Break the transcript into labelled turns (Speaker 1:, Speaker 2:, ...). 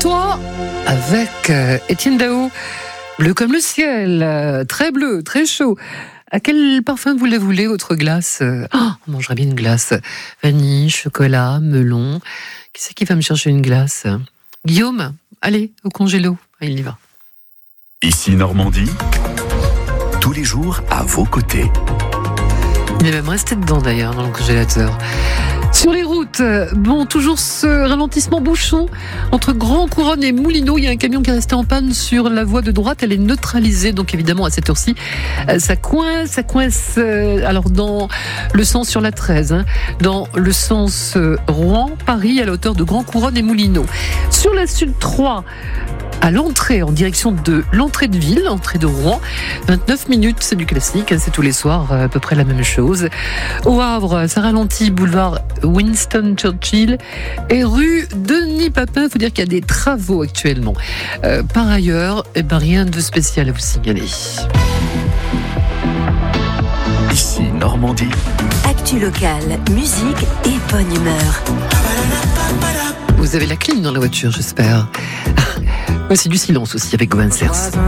Speaker 1: toi avec Étienne Dao. Bleu comme le ciel, très bleu, très chaud. À quel parfum vous la voulez, votre glace? On mangerait bien une glace. Vanille, chocolat, melon. Qui c'est qui va me chercher une glace? Guillaume, allez, au congélo. Il y va.
Speaker 2: Ici Normandie, tous les jours à vos côtés.
Speaker 1: Il est même resté dedans d'ailleurs, dans le congélateur. Sur les routes, toujours ce ralentissement bouchon entre Grand Couronne et Moulineaux. Il y a un camion qui est resté en panne sur la voie de droite. Elle est neutralisée, donc évidemment à cette heure-ci, ça coince. Alors dans le sens sur la 13, dans le sens Rouen-Paris à la hauteur de Grand Couronne et Moulineaux. Sur la Sud 3, à l'entrée, en direction de l'entrée de ville, l'entrée de Rouen, 29 minutes, c'est du classique, c'est tous les soirs à peu près la même chose. Au Havre, ça ralentit, boulevard Winston Churchill et rue Denis Papin. Il faut dire qu'il y a des travaux actuellement. Par ailleurs, rien de spécial à vous signaler.
Speaker 2: Ici Normandie.
Speaker 3: Actu locale, musique et bonne humeur.
Speaker 1: Vous avez la clim dans la voiture, j'espère. Voici du silence aussi avec Govan Serres.